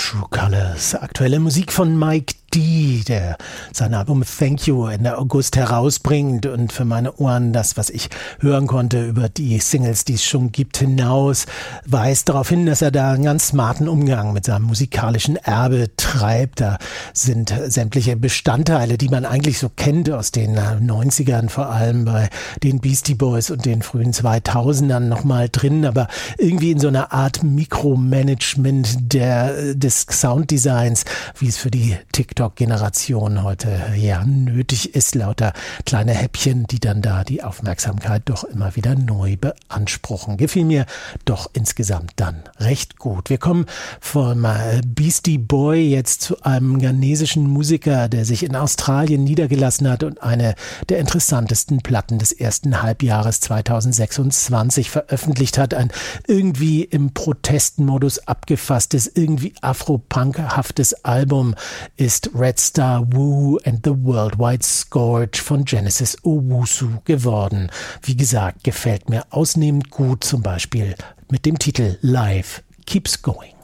True Colors. Aktuelle Musik von Mike D, der sein Album Thank You Ende August herausbringt und für meine Ohren das, was ich hören konnte über die Singles, die es schon gibt, hinaus, weist darauf hin, dass er da einen ganz smarten Umgang mit seinem musikalischen Erbe treibt. Da sind sämtliche Bestandteile, die man eigentlich so kennt aus den 90ern, vor allem bei den Beastie Boys und den frühen 2000ern nochmal drin, aber irgendwie in so einer Art Mikromanagement des Sounddesigns, wie es für die TikTok-Generation heute ja nötig ist, lauter kleine Häppchen, die dann da die Aufmerksamkeit doch immer wieder neu beanspruchen. Gefiel mir doch insgesamt dann recht gut. Wir kommen vom Beastie Boy jetzt zu einem ghanesischen Musiker, der sich in Australien niedergelassen hat und eine der interessantesten Platten des ersten Halbjahres 2026 veröffentlicht hat. Ein irgendwie im Protestmodus abgefasstes, irgendwie afro-punkhaftes Album ist Red Star Woo and the Worldwide Scourge von Genesis Owusu geworden. Wie gesagt, gefällt mir ausnehmend gut, zum Beispiel mit dem Titel Life Keeps Going.